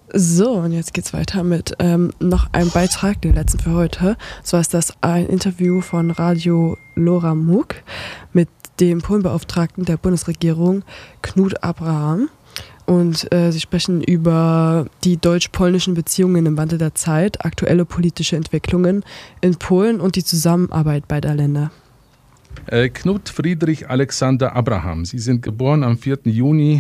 So, und jetzt geht's weiter mit noch einem Beitrag, den letzten für heute. So ist das ein Interview von Radio Lora Muk mit dem Polenbeauftragten der Bundesregierung, Knut Abraham. Und sie sprechen über die deutsch-polnischen Beziehungen im Wandel der Zeit, aktuelle politische Entwicklungen in Polen und die Zusammenarbeit beider Länder. Knut Friedrich Alexander Abraham. Sie sind geboren am 4. Juni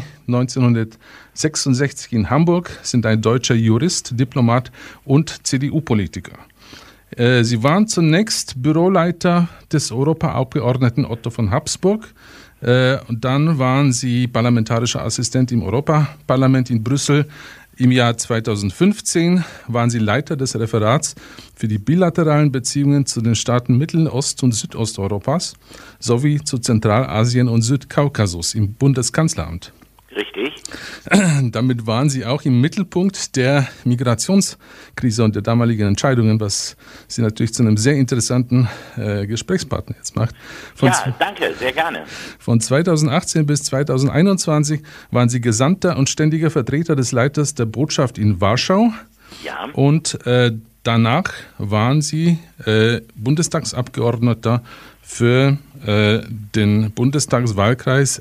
1966 in Hamburg, sind ein deutscher Jurist, Diplomat und CDU-Politiker. Sie waren zunächst Büroleiter des Europaabgeordneten Otto von Habsburg. Und dann waren sie parlamentarischer Assistent im Europaparlament in Brüssel. Im Jahr 2015 waren sie Leiter des Referats für die bilateralen Beziehungen zu den Staaten Mittelost- und Südosteuropas sowie zu Zentralasien und Südkaukasus im Bundeskanzleramt. Richtig. Damit waren sie auch im Mittelpunkt der Migrationskrise und der damaligen Entscheidungen, was sie natürlich zu einem sehr interessanten Gesprächspartner jetzt macht. Danke, sehr gerne. Von 2018 bis 2021 waren sie Gesandter und ständiger Vertreter des Leiters der Botschaft in Warschau. Ja. Und danach waren sie Bundestagsabgeordneter für den Bundestagswahlkreis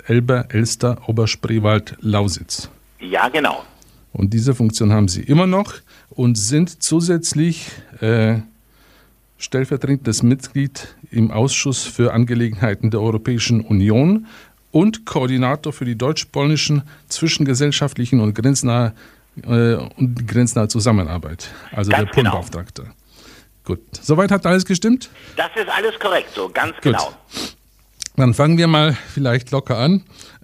Elbe-Elster-Oberspreewald-Lausitz. Ja, genau. Und diese Funktion haben sie immer noch und sind zusätzlich stellvertretendes Mitglied im Ausschuss für Angelegenheiten der Europäischen Union und Koordinator für die deutsch-polnischen zwischengesellschaftlichen und grenznahe Zusammenarbeit, also ganz der Polenbeauftragte. Genau. Gut, soweit hat alles gestimmt? Das ist alles korrekt, so ganz Gut. genau. Dann fangen wir mal vielleicht locker an.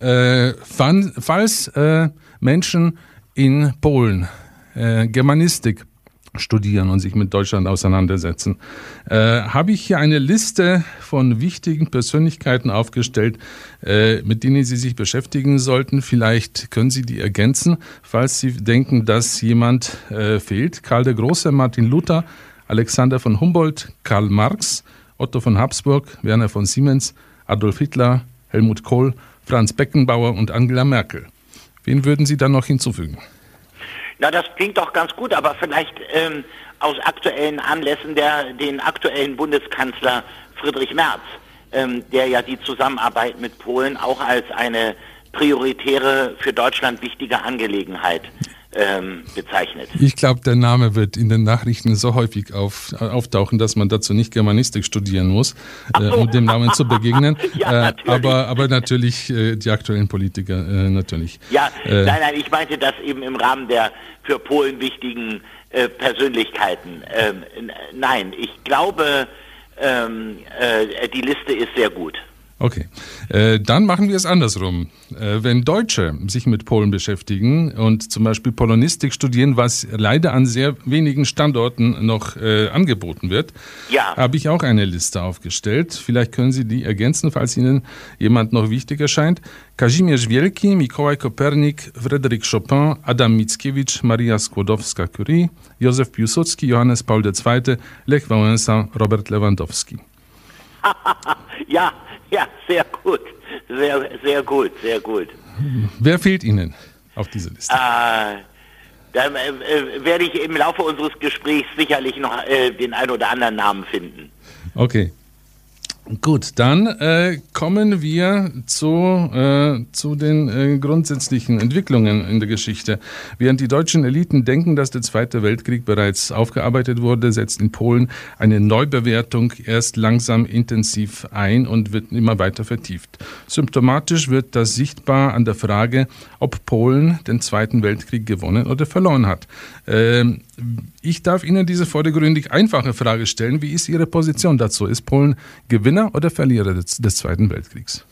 Falls Menschen in Polen Germanistik studieren und sich mit Deutschland auseinandersetzen, habe ich hier eine Liste von wichtigen Persönlichkeiten aufgestellt, mit denen Sie sich beschäftigen sollten. Vielleicht können Sie die ergänzen, falls Sie denken, dass jemand fehlt. Karl der Große, Martin Luther, Alexander von Humboldt, Karl Marx, Otto von Habsburg, Werner von Siemens, Adolf Hitler, Helmut Kohl, Franz Beckenbauer und Angela Merkel. Wen würden Sie dann noch hinzufügen? Na, das klingt doch ganz gut, aber vielleicht aus aktuellen Anlässen den aktuellen Bundeskanzler Friedrich Merz, der ja die Zusammenarbeit mit Polen auch als eine prioritäre, für Deutschland wichtige Angelegenheit bezeichnet. Ich glaube, der Name wird in den Nachrichten so häufig auftauchen, dass man dazu nicht Germanistik studieren muss, um dem Namen zu begegnen. Ja, aber natürlich die aktuellen Politiker natürlich. Ja, nein, ich meinte das eben im Rahmen der für Polen wichtigen Persönlichkeiten. Nein, ich glaube, die Liste ist sehr gut. Okay, dann machen wir es andersrum. Wenn Deutsche sich mit Polen beschäftigen und zum Beispiel Polonistik studieren, was leider an sehr wenigen Standorten noch angeboten wird, habe ich auch eine Liste aufgestellt. Vielleicht können Sie die ergänzen, falls Ihnen jemand noch wichtig erscheint. Kazimierz Wielki, Mikołaj Kopernik, Fryderyk Chopin, Adam Mickiewicz, Maria Skłodowska-Curie, Józef Piłsudski, Johannes Paul II., Lech Wałęsa, Robert Lewandowski. Ja, sehr gut. Sehr gut. Wer fehlt Ihnen auf dieser Liste? Da werde ich im Laufe unseres Gesprächs sicherlich noch den einen oder anderen Namen finden. Okay. Gut, dann kommen wir zu den grundsätzlichen Entwicklungen in der Geschichte. Während die deutschen Eliten denken, dass der Zweite Weltkrieg bereits aufgearbeitet wurde, setzt in Polen eine Neubewertung erst langsam intensiv ein und wird immer weiter vertieft. Symptomatisch wird das sichtbar an der Frage, ob Polen den Zweiten Weltkrieg gewonnen oder verloren hat. Ich darf Ihnen diese vordergründig einfache Frage stellen. Wie ist Ihre Position dazu? Ist Polen Gewinner oder Verlierer des Zweiten Weltkriegs?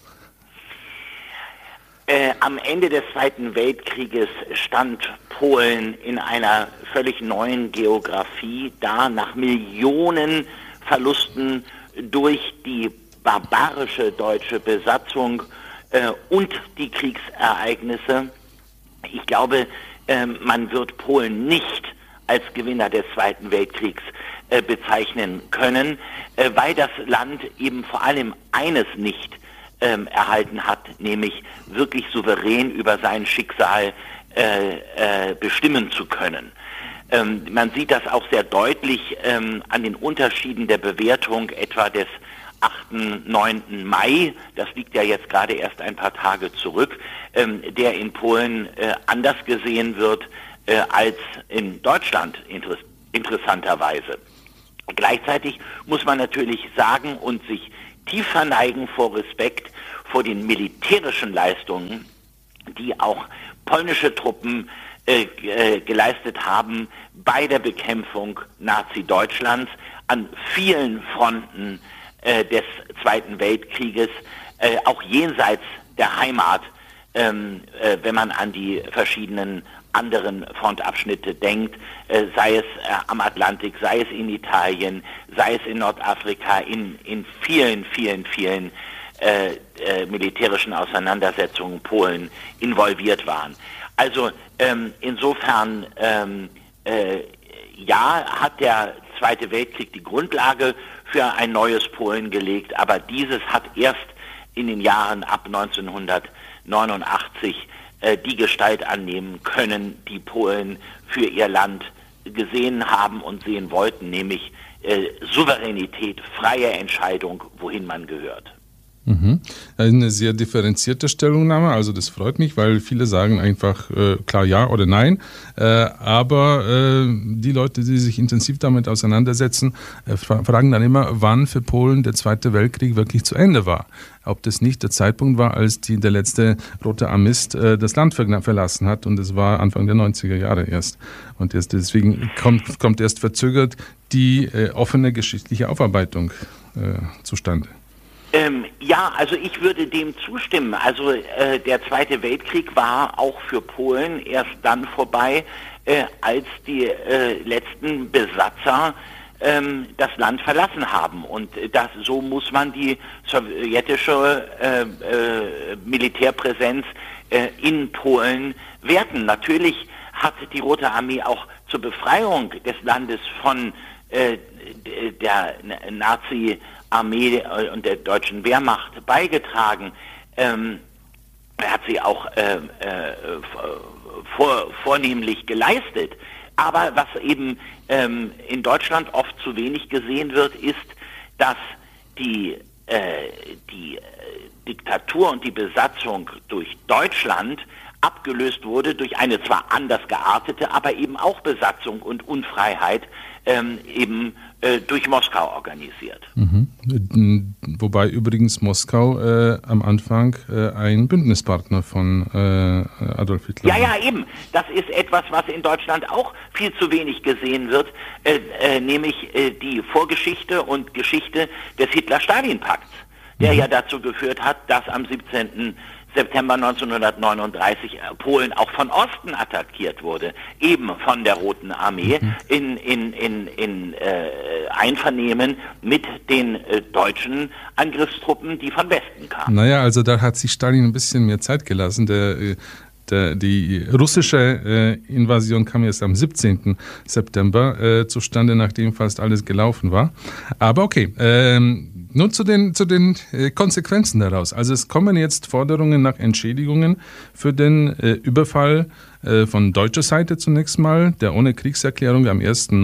Am Ende des Zweiten Weltkrieges stand Polen in einer völlig neuen Geografie da, nach Millionen Verlusten durch die barbarische deutsche Besatzung und die Kriegsereignisse. Ich glaube, man wird Polen nicht als Gewinner des Zweiten Weltkriegs bezeichnen können, weil das Land eben vor allem eines nicht erhalten hat, nämlich wirklich souverän über sein Schicksal bestimmen zu können. Man sieht das auch sehr deutlich an den Unterschieden der Bewertung etwa des 8., 9. Mai, das liegt ja jetzt gerade erst ein paar Tage zurück, der in Polen anders gesehen wird als in Deutschland interessanterweise. Gleichzeitig muss man natürlich sagen und sich tief verneigen vor Respekt vor den militärischen Leistungen, die auch polnische Truppen geleistet haben bei der Bekämpfung Nazi-Deutschlands an vielen Fronten des Zweiten Weltkrieges, auch jenseits der Heimat, wenn man an die verschiedenen anderen Frontabschnitte denkt, sei es am Atlantik, sei es in Italien, sei es in Nordafrika, in vielen militärischen Auseinandersetzungen Polen involviert waren. Also insofern ja, hat der Zweite Weltkrieg die Grundlage für ein neues Polen gelegt, aber dieses hat erst in den Jahren ab 1989 die Gestalt annehmen können, die Polen für ihr Land gesehen haben und sehen wollten, nämlich Souveränität, freie Entscheidung, wohin man gehört. Eine sehr differenzierte Stellungnahme, also das freut mich, weil viele sagen einfach klar ja oder nein, aber die Leute, die sich intensiv damit auseinandersetzen, fragen dann immer, wann für Polen der Zweite Weltkrieg wirklich zu Ende war. Ob das nicht der Zeitpunkt war, als der letzte rote Armist das Land verlassen hat, und es war Anfang der 90er Jahre erst. Und deswegen kommt erst verzögert die offene geschichtliche Aufarbeitung zustande. Ja, also ich würde dem zustimmen. Also der Zweite Weltkrieg war auch für Polen erst dann vorbei, als die letzten Besatzer das Land verlassen haben. Und so muss man die sowjetische Militärpräsenz in Polen werten. Natürlich hat die Rote Armee auch zur Befreiung des Landes von der Nazi-Armee und der deutschen Wehrmacht beigetragen. Hat sie auch vornehmlich geleistet. Aber was eben in Deutschland oft zu wenig gesehen wird, ist, dass die Diktatur und die Besatzung durch Deutschland abgelöst wurde durch eine zwar anders geartete, aber eben auch Besatzung und Unfreiheit eben durch Moskau organisiert. Wobei übrigens Moskau am Anfang ein Bündnispartner von Adolf Hitler war. Ja, eben. Das ist etwas, was in Deutschland auch viel zu wenig gesehen wird, nämlich die Vorgeschichte und Geschichte des Hitler-Stalin-Pakts, der ja dazu geführt hat, dass am 17. September 1939 Polen auch von Osten attackiert wurde, eben von der Roten Armee in Einvernehmen mit den deutschen Angriffstruppen, die von Westen kamen. Naja, also da hat sich Stalin ein bisschen mehr Zeit gelassen. Die russische Invasion kam erst am 17. September zustande, nachdem fast alles gelaufen war. Aber okay, nun zu den Konsequenzen daraus. Also es kommen jetzt Forderungen nach Entschädigungen für den Überfall von deutscher Seite zunächst mal, der ohne Kriegserklärung am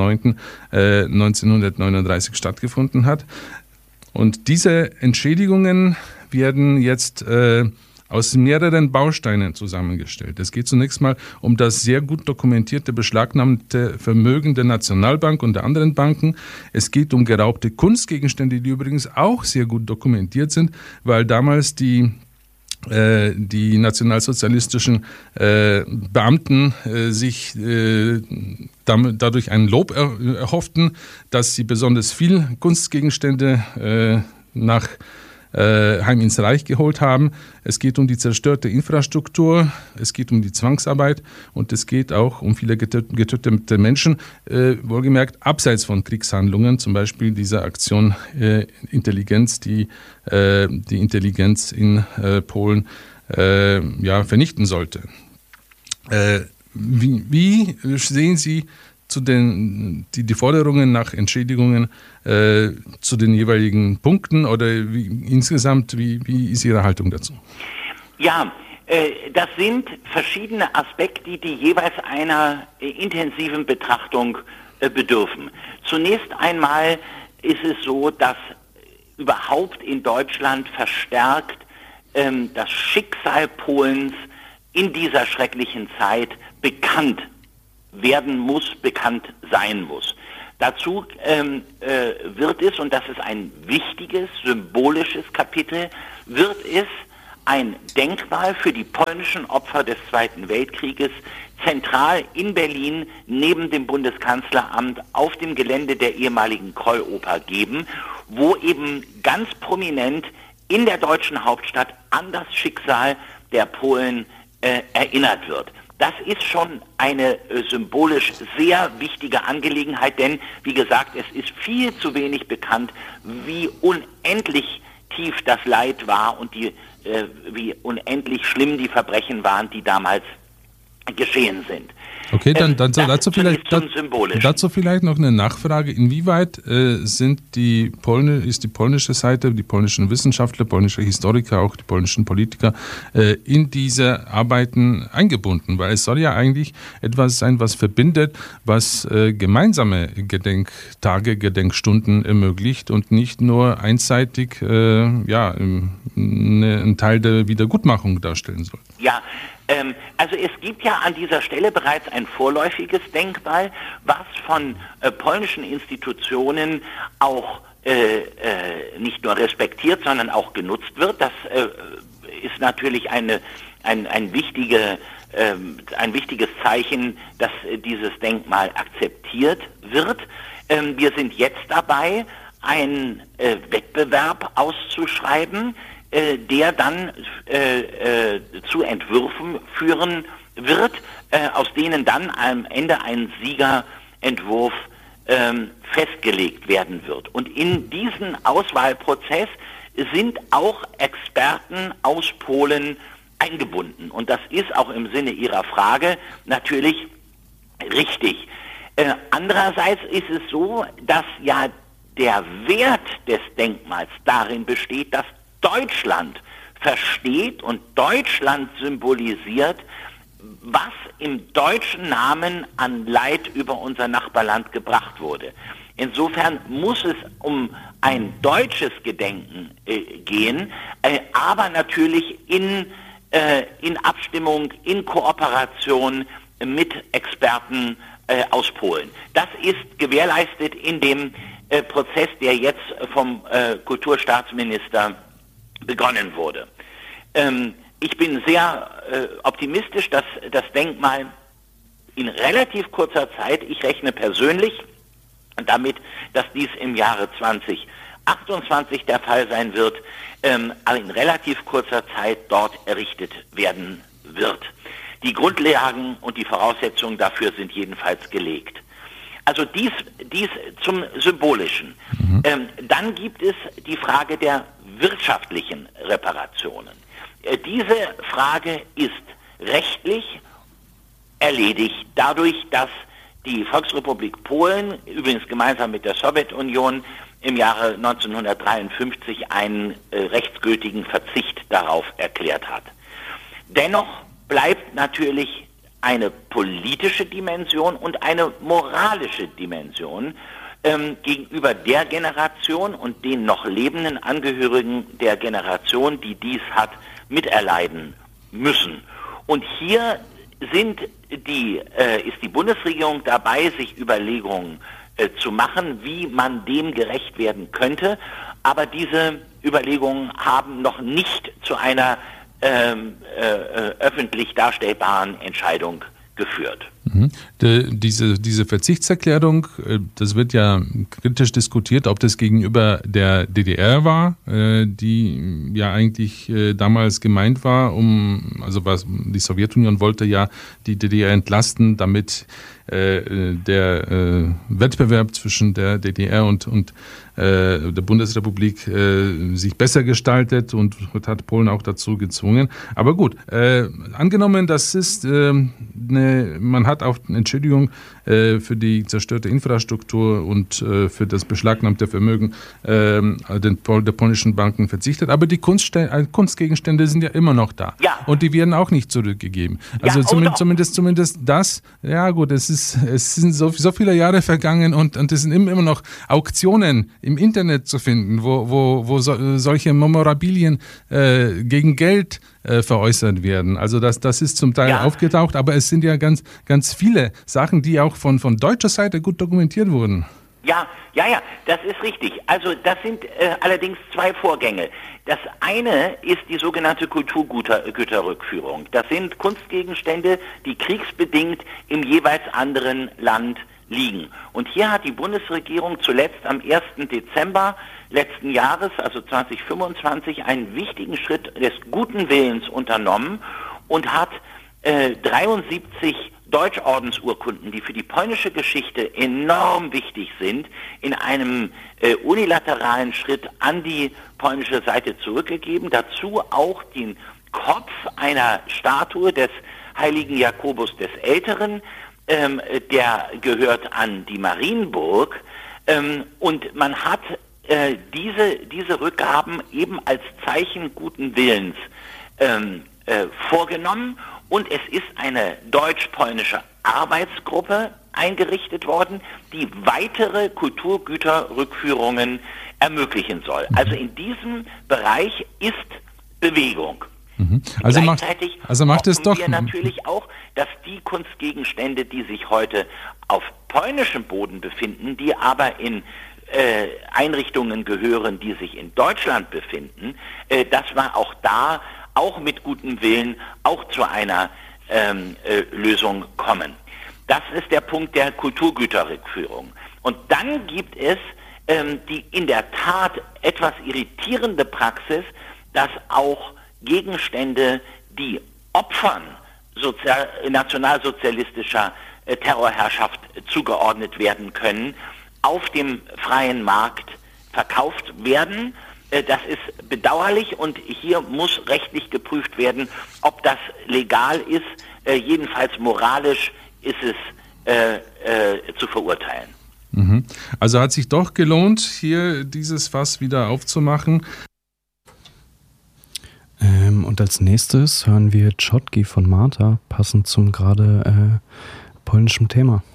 1.9.1939 stattgefunden hat. Und diese Entschädigungen werden jetzt aus mehreren Bausteinen zusammengestellt. Es geht zunächst mal um das sehr gut dokumentierte beschlagnahmte Vermögen der Nationalbank und der anderen Banken. Es geht um geraubte Kunstgegenstände, die übrigens auch sehr gut dokumentiert sind, weil damals die nationalsozialistischen Beamten sich dadurch ein Lob erhofften, dass sie besonders viel Kunstgegenstände nach heim ins Reich geholt haben. Es geht um die zerstörte Infrastruktur, es geht um die Zwangsarbeit und es geht auch um viele getötete Menschen, wohlgemerkt abseits von Kriegshandlungen, zum Beispiel dieser Aktion Intelligenz, die Intelligenz in Polen vernichten sollte. Wie sehen Sie die Forderungen nach Entschädigungen zu den jeweiligen Punkten oder insgesamt, wie ist Ihre Haltung dazu? Ja, Das sind verschiedene Aspekte, die jeweils einer intensiven Betrachtung bedürfen. Zunächst einmal ist es so, dass überhaupt in Deutschland verstärkt das Schicksal Polens in dieser schrecklichen Zeit bekannt werden muss, bekannt sein muss. Dazu wird es, und das ist ein wichtiges, symbolisches Kapitel, wird es ein Denkmal für die polnischen Opfer des Zweiten Weltkrieges zentral in Berlin neben dem Bundeskanzleramt auf dem Gelände der ehemaligen Kroll-Oper geben, wo eben ganz prominent in der deutschen Hauptstadt an das Schicksal der Polen erinnert wird. Das ist schon eine symbolisch sehr wichtige Angelegenheit, denn, wie gesagt, es ist viel zu wenig bekannt, wie unendlich tief das Leid war und wie unendlich schlimm die Verbrechen waren, die damals geschehen sind. Okay, dann dazu vielleicht noch eine Nachfrage. Inwieweit ist die polnische Seite, die polnischen Wissenschaftler, polnische Historiker, auch die polnischen Politiker in diese Arbeiten eingebunden? Weil es soll ja eigentlich etwas sein, was verbindet, was gemeinsame Gedenktage, Gedenkstunden ermöglicht und nicht nur einseitig einen Teil der Wiedergutmachung darstellen soll. Ja, also es gibt ja an dieser Stelle bereits ein vorläufiges Denkmal, was von polnischen Institutionen auch nicht nur respektiert, sondern auch genutzt wird. Das ist natürlich ein wichtiges Zeichen, dass dieses Denkmal akzeptiert wird. Wir sind jetzt dabei, einen Wettbewerb auszuschreiben, der dann zu Entwürfen führen wird, aus denen dann am Ende ein Siegerentwurf festgelegt werden wird. Und in diesen Auswahlprozess sind auch Experten aus Polen eingebunden. Und das ist auch im Sinne Ihrer Frage natürlich richtig. Andererseits ist es so, dass ja der Wert des Denkmals darin besteht, dass Deutschland versteht und Deutschland symbolisiert, was im deutschen Namen an Leid über unser Nachbarland gebracht wurde. Insofern muss es um ein deutsches Gedenken gehen, aber natürlich in Abstimmung, in Kooperation mit Experten aus Polen. Das ist gewährleistet in dem Prozess, der jetzt vom Kulturstaatsminister begonnen wurde. Ich bin sehr optimistisch, dass das Denkmal in relativ kurzer Zeit, ich rechne persönlich damit, dass dies im Jahre 2028 der Fall sein wird, in relativ kurzer Zeit dort errichtet werden wird. Die Grundlagen und die Voraussetzungen dafür sind jedenfalls gelegt. Also dies zum Symbolischen. Dann gibt es die Frage der wirtschaftlichen Reparationen. Diese Frage ist rechtlich erledigt dadurch, dass die Volksrepublik Polen, übrigens gemeinsam mit der Sowjetunion, im Jahre 1953 einen rechtsgültigen Verzicht darauf erklärt hat. Dennoch bleibt natürlich eine politische Dimension und eine moralische Dimension gegenüber der Generation und den noch lebenden Angehörigen der Generation, die dies hat miterleiden müssen. Und hier ist die Bundesregierung dabei, sich Überlegungen zu machen, wie man dem gerecht werden könnte. Aber diese Überlegungen haben noch nicht zu einer öffentlich darstellbaren Entscheidung geführt. Diese Verzichtserklärung, das wird ja kritisch diskutiert, ob das gegenüber der DDR war, die ja eigentlich damals gemeint war, die Sowjetunion wollte ja die DDR entlasten, damit der Wettbewerb zwischen der DDR und der Bundesrepublik sich besser gestaltet und hat Polen auch dazu gezwungen. Aber gut, angenommen, das ist man hat auch eine Entschädigung für die zerstörte Infrastruktur und für das beschlagnahmte Vermögen der polnischen Banken verzichtet, aber die Kunstgegenstände sind ja immer noch da. Ja. Und die werden auch nicht zurückgegeben. Also zumindest das, ja gut, es sind so viele Jahre vergangen und es sind immer noch Auktionen im Internet zu finden, wo solche Memorabilien gegen Geld veräußert werden. Also das ist zum Teil aufgetaucht, aber es sind ja ganz, ganz viele Sachen, die auch von deutscher Seite gut dokumentiert wurden. Ja, das ist richtig. Also das sind allerdings zwei Vorgänge. Das eine ist die sogenannte Kulturgüterrückführung. Das sind Kunstgegenstände, die kriegsbedingt im jeweils anderen Land liegen. Und hier hat die Bundesregierung zuletzt am 1. Dezember letzten Jahres, also 2025, einen wichtigen Schritt des guten Willens unternommen und hat 73 Deutschordensurkunden, die für die polnische Geschichte enorm wichtig sind, in einem unilateralen Schritt an die polnische Seite zurückgegeben. Dazu auch den Kopf einer Statue des heiligen Jakobus des Älteren, der gehört an die Marienburg. Und man hat diese Rückgaben eben als Zeichen guten Willens vorgenommen. Und es ist eine deutsch-polnische Arbeitsgruppe eingerichtet worden, die weitere Kulturgüterrückführungen ermöglichen soll. Also in diesem Bereich ist Bewegung. Also Gleichzeitig macht es doch wir natürlich auch, dass die Kunstgegenstände, die sich heute auf polnischem Boden befinden, die aber in Einrichtungen gehören, die sich in Deutschland befinden, dass man auch da auch mit gutem Willen auch zu einer Lösung kommen. Das ist der Punkt der Kulturgüterrückführung. Und dann gibt es die in der Tat etwas irritierende Praxis, dass auch Gegenstände, die Opfern nationalsozialistischer Terrorherrschaft zugeordnet werden können, auf dem freien Markt verkauft werden. Das ist bedauerlich und hier muss rechtlich geprüft werden, ob das legal ist. Jedenfalls moralisch ist es zu verurteilen. Also hat sich doch gelohnt, hier dieses Fass wieder aufzumachen. Und als nächstes hören wir Czotki von Marta, passend zum gerade polnischen Thema.